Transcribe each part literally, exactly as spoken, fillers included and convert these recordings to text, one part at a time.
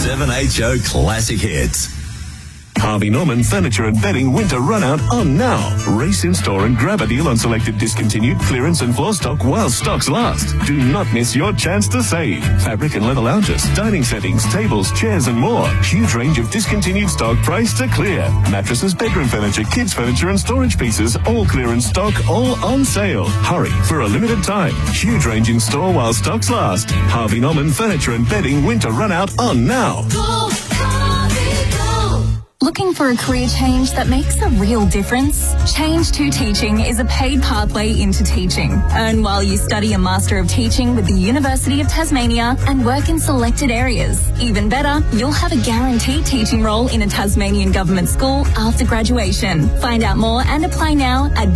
seven H O Classic Hits. Harvey Norman Furniture and Bedding Winter Run Out on now. Race in store and grab a deal on selected discontinued clearance and floor stock while stocks last. Do not miss your chance to save. Fabric and leather lounges, dining settings, tables, chairs and more. Huge range of discontinued stock priced to clear. Mattresses, bedroom furniture, kids furniture and storage pieces, all clearance stock, all on sale. Hurry for a limited time. Huge range in store while stocks last. Harvey Norman Furniture and Bedding Winter Run Out on now. Go, Harvey, go. Looking for a career change that makes a real difference? Change to Teaching is a paid pathway into teaching. Earn while you study a Master of Teaching with the University of Tasmania and work in selected areas. Even better, you'll have a guaranteed teaching role in a Tasmanian government school after graduation. Find out more and apply now at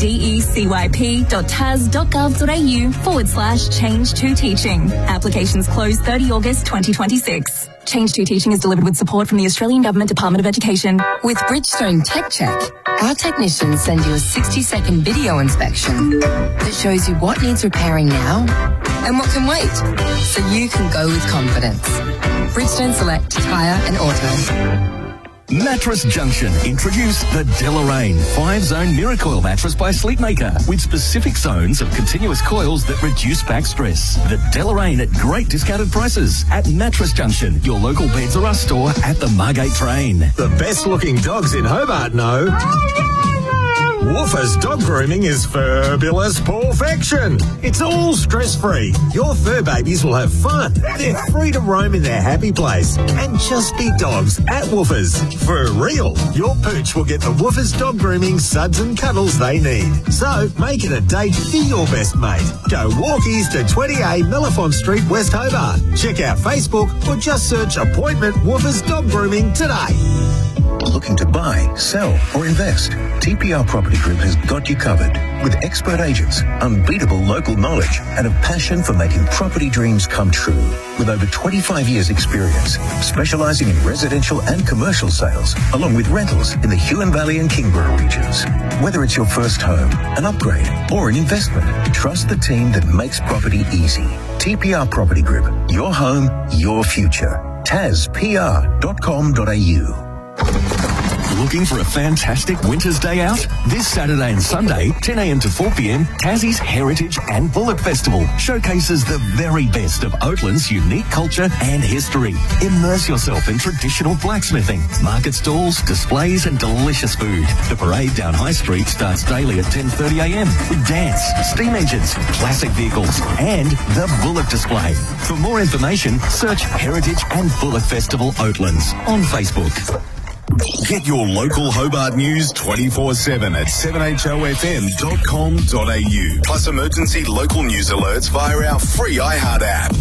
decyp.tas.gov.au forward slash change to teaching. Applications close thirtieth August twenty twenty-six. Change to Teaching is delivered with support from the Australian Government Department of Education. With Bridgestone Tech Check, our technicians send you a sixty second video inspection that shows you what needs repairing now and what can wait, so you can go with confidence. Bridgestone Select Tyre and Auto. Mattress Junction introduce the Deloraine five-zone Miracoil mattress by Sleepmaker with specific zones of continuous coils that reduce back stress. The Deloraine at great discounted prices at Mattress Junction, your local Beds R Us store at the Margate Train. The best-looking dogs in Hobart know Woofers Dog Grooming is fabulous perfection. It's all stress-free. Your fur babies will have fun. They're free to roam in their happy place and just be dogs at Woofers. For real, your pooch will get the Woofers Dog Grooming suds and cuddles they need. So make it a date for your best mate. Go walkies to twenty A Mellifont Street, West Hobart. Check out Facebook or just search Appointment Woofers Dog Grooming today. Looking to buy, sell or invest? T P R Property Group has got you covered with expert agents, unbeatable local knowledge and a passion for making property dreams come true. With over twenty-five years experience, specialising in residential and commercial sales, along with rentals in the Huon Valley and Kingborough regions. Whether it's your first home, an upgrade or an investment, trust the team that makes property easy. T P R Property Group, your home, your future. tas p r dot com dot a u. Looking for a fantastic winter's day out? This Saturday and Sunday, ten a m to four p m, Tassie's Heritage and Bullock Festival showcases the very best of Oatland's unique culture and history. Immerse yourself in traditional blacksmithing, market stalls, displays and delicious food. The parade down High Street starts daily at ten thirty a m with dance, steam engines, classic vehicles and the Bullock display. For more information, search Heritage and Bullock Festival Oatlands on Facebook. Get your local Hobart news twenty-four seven at seven h o f m dot com dot a u. Plus emergency local news alerts via our free iHeart app.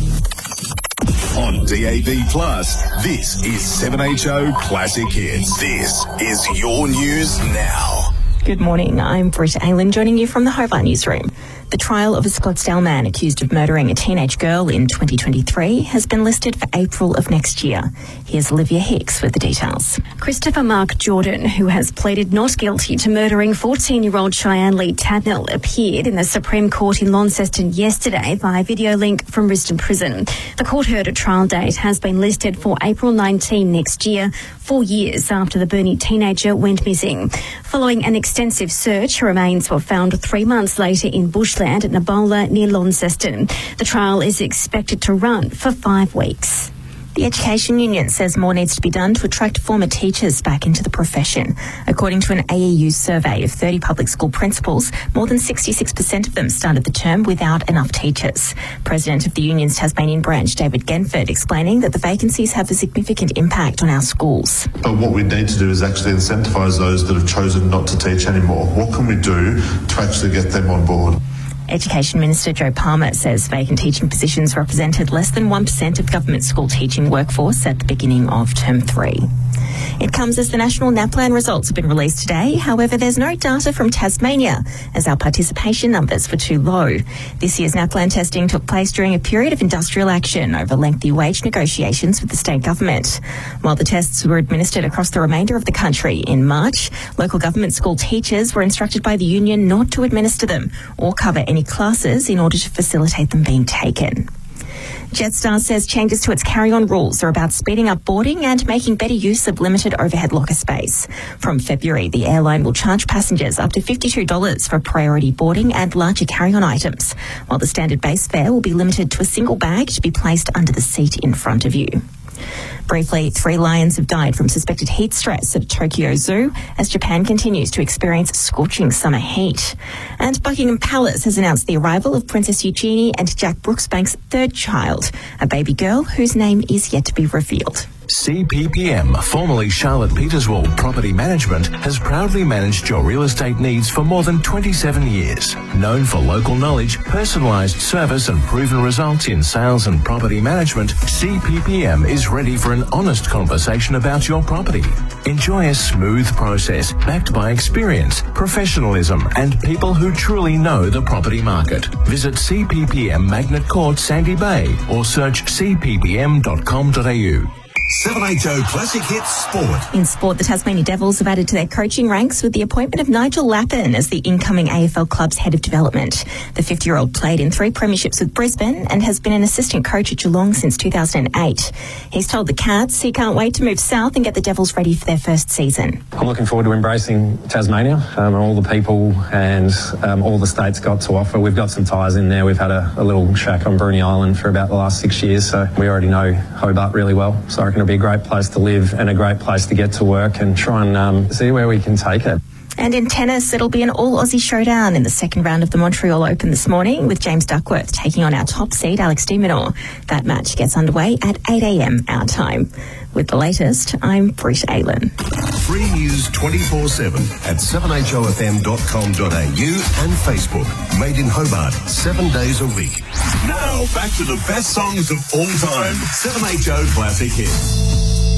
On D A B Plus, this is seven H O Classic Hits. This is your news now. Good morning, I'm Britta Aylan, joining you from the Hobart Newsroom. The trial of a Scottsdale man accused of murdering a teenage girl in twenty twenty-three has been listed for April of next year. Here's Olivia Hicks with the details. Christopher Mark Jordan, who has pleaded not guilty to murdering fourteen-year-old Cheyenne Lee Tadnell, appeared in the Supreme Court in Launceston yesterday via video link from Risdon Prison. The court heard a trial date has been listed for April nineteenth next year, four years after the Burnie teenager went missing. Following an extensive search, her remains were found three months later in bushland at Nabola near Launceston. The trial is expected to run for five weeks. The Education Union says more needs to be done to attract former teachers back into the profession. According to an A E U survey of thirty public school principals, more than sixty-six percent of them started the term without enough teachers. President of the union's Tasmanian branch, David Genford, explaining that the vacancies have a significant impact on our schools. But what we need to do is actually incentivise those that have chosen not to teach anymore. What can we do to actually get them on board? Education Minister Joe Palmer says vacant teaching positions represented less than one percent of government school teaching workforce at the beginning of term three. It comes as the national NAPLAN results have been released today. However, there's no data from Tasmania as our participation numbers were too low. This year's NAPLAN testing took place during a period of industrial action over lengthy wage negotiations with the state government. While the tests were administered across the remainder of the country in March, local government school teachers were instructed by the union not to administer them or cover any classes in order to facilitate them being taken. Jetstar says changes to its carry-on rules are about speeding up boarding and making better use of limited overhead locker space. From February, the airline will charge passengers up to fifty-two dollars for priority boarding and larger carry-on items, while the standard base fare will be limited to a single bag to be placed under the seat in front of you. Briefly, three lions have died from suspected heat stress at Tokyo Zoo as Japan continues to experience scorching summer heat. And Buckingham Palace has announced the arrival of Princess Eugenie and Jack Brooksbank's third child, a baby girl whose name is yet to be revealed. C P P M, formerly Charlotte Peterswald Property Management, has proudly managed your real estate needs for more than twenty-seven years. Known for local knowledge, personalised service and proven results in sales and property management, C P P M is ready for an honest conversation about your property. Enjoy a smooth process backed by experience, professionalism and people who truly know the property market. Visit C P P M Magnet Court, Sandy Bay or search c p p m dot com dot a u. seven H O Classic Hits Sport. In sport, the Tasmania Devils have added to their coaching ranks with the appointment of Nigel Lappin as the incoming A F L club's head of development. The fifty-year-old played in three premierships with Brisbane and has been an assistant coach at Geelong since two thousand eight. He's told the Cats he can't wait to move south and get the Devils ready for their first season. I'm looking forward to embracing Tasmania um, and all the people and um, all the states got to offer. We've got some ties in there. We've had a, a little shack on Bruny Island for about the last six years, so we already know Hobart really well. So I reckon it'll be a great place to live and a great place to get to work and try and um, see where we can take it. And in tennis, it'll be an all-Aussie showdown in the second round of the Montreal Open this morning with James Duckworth taking on our top seed, Alex de Minaur. That match gets underway at eight a m our time. With the latest, I'm Britt Aylan. Free news twenty-four seven at seven h o f m dot com dot a u and Facebook. Made in Hobart, seven days a week. Now, back to the best songs of all time. seven H O Classic Hits.